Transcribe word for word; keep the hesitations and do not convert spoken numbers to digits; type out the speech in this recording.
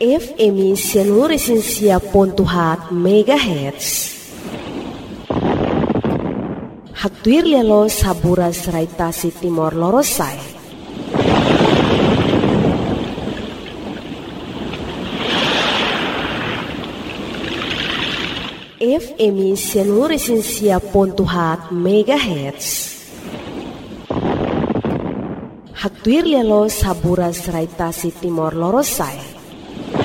F M Sianuresinsia Pontuhat Megahertz. Hatuir lelo saburas raitasi Timor Lorosai. F M Sianuresinsia Pontuhat Megahertz. Hatuir lelo saburas raitasi Timor Lorosai.